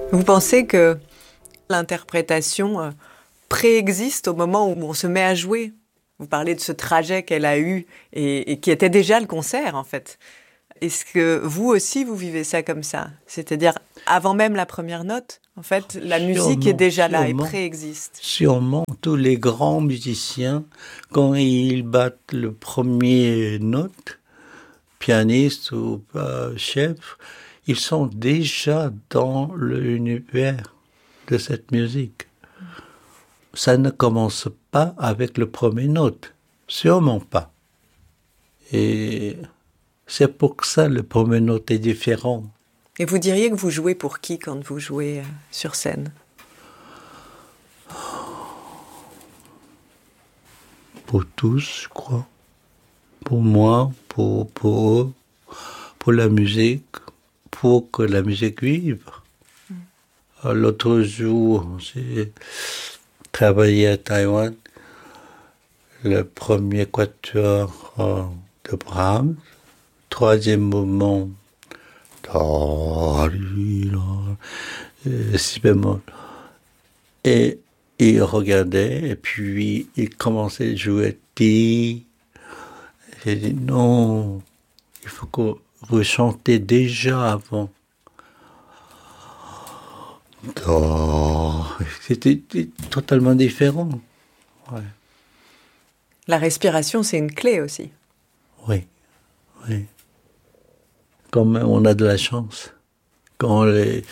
Vous pensez que l'interprétation préexiste au moment où on se met à jouer? Vous parlez de ce trajet qu'elle a eu et qui était déjà le concert, en fait. Est-ce que vous aussi, vous vivez ça comme ça? C'est-à-dire, avant même la première note, en fait, la musique est Sûrement, déjà là et sûrement, préexiste. sûrement, tous les grands musiciens, quand ils battent le premier note, pianiste ou chef, ils sont déjà dans l'univers de cette musique. Ça ne commence pas avec le premier note, sûrement pas. Et c'est pour ça le premier note est différent. Et vous diriez que vous jouez pour qui quand vous jouez sur scène? Pour tous, je crois. Pour moi, pour eux, pour la musique, pour que la musique vive. L'autre jour, j'ai travaillé à Taïwan, le premier quatuor de Brahms, troisième mouvement, si bémol. Et il regardait, et puis il commençait à jouer ti. J'ai dit non, il faut que vous chantez déjà avant. Oh, c'était totalement différent. Ouais. La respiration, c'est une clé aussi. Oui, oui. Quand même, on a de la chance. Quand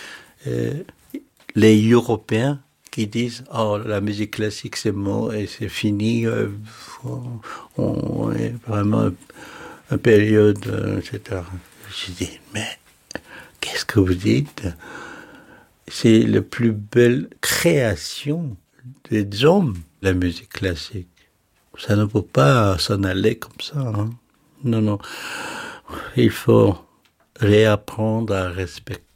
les Européens qui disent « Oh, la musique classique, c'est mort et c'est fini. On est vraiment une période, etc. » Je dis « Mais qu'est-ce que vous dites ? C'est la plus belle création des hommes, la musique classique. Ça ne peut pas s'en aller comme ça. Hein. Non, non. Il faut réapprendre à respecter